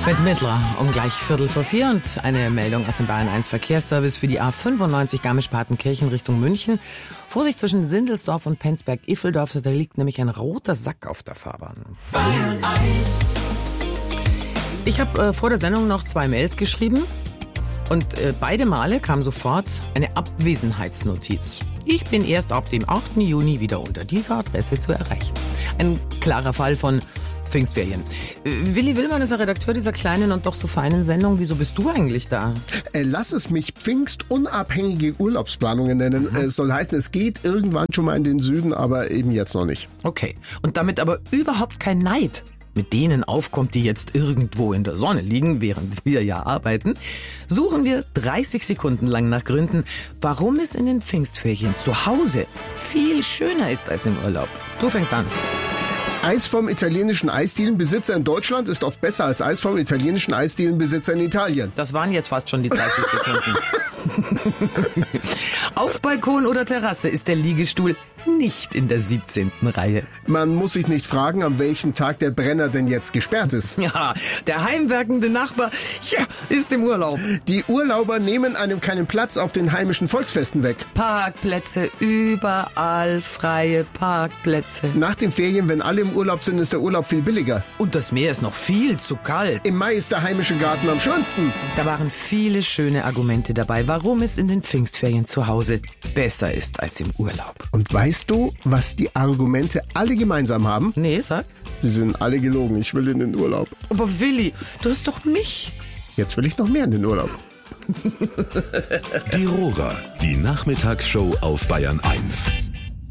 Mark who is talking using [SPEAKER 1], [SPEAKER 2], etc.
[SPEAKER 1] Mit Mittler um gleich 3:45 und eine Meldung aus dem Bayern 1 Verkehrsservice für die A95 Garmisch-Partenkirchen Richtung München. Vorsicht zwischen Sindelsdorf und Penzberg-Iffeldorf, da liegt nämlich ein roter Sack auf der Fahrbahn.
[SPEAKER 2] Bayern 1.
[SPEAKER 1] Ich habe vor der Sendung noch 2 Mails geschrieben und beide Male kam sofort eine Abwesenheitsnotiz. Ich bin erst ab dem 8. Juni wieder unter dieser Adresse zu erreichen. Ein klarer Fall von Pfingstferien. Willi Willmann ist der Redakteur dieser kleinen und doch so feinen Sendung. Wieso bist du eigentlich da?
[SPEAKER 3] Lass es mich pfingstunabhängige Urlaubsplanungen nennen. Soll heißen, es geht irgendwann schon mal in den Süden, aber eben jetzt noch nicht.
[SPEAKER 1] Okay. Und damit aber überhaupt kein Neid mit denen aufkommt, die jetzt irgendwo in der Sonne liegen, während wir ja arbeiten, suchen wir 30 Sekunden lang nach Gründen, warum es in den Pfingstferien zu Hause viel schöner ist als im Urlaub. Du fängst an.
[SPEAKER 3] Eis vom italienischen Eisdielenbesitzer in Deutschland ist oft besser als Eis vom italienischen Eisdielenbesitzer in Italien.
[SPEAKER 1] Das waren jetzt fast schon die 30 Sekunden. Auf Balkon oder Terrasse ist der Liegestuhl nicht in der 17. Reihe.
[SPEAKER 3] Man muss sich nicht fragen, an welchem Tag der Brenner denn jetzt gesperrt ist.
[SPEAKER 1] Ja, der heimwerkende Nachbar ist im Urlaub.
[SPEAKER 3] Die Urlauber nehmen einem keinen Platz auf den heimischen Volksfesten weg.
[SPEAKER 1] Parkplätze, überall freie Parkplätze.
[SPEAKER 3] Nach den Ferien, wenn alle im Urlaub sind, ist der Urlaub viel billiger.
[SPEAKER 1] Und das Meer ist noch viel zu kalt.
[SPEAKER 3] Im Mai ist der heimische Garten am schönsten.
[SPEAKER 1] Da waren viele schöne Argumente dabei, warum es in den Pfingstferien zu Hause besser ist als im Urlaub.
[SPEAKER 3] Und weißt du, was die Argumente alle gemeinsam haben?
[SPEAKER 1] Nee, sag.
[SPEAKER 3] Sie sind alle gelogen. Ich will in den Urlaub.
[SPEAKER 1] Aber Willi, du hast doch mich.
[SPEAKER 3] Jetzt will ich noch mehr in den Urlaub.
[SPEAKER 4] Die Rohrer, die Nachmittagsshow auf Bayern 1.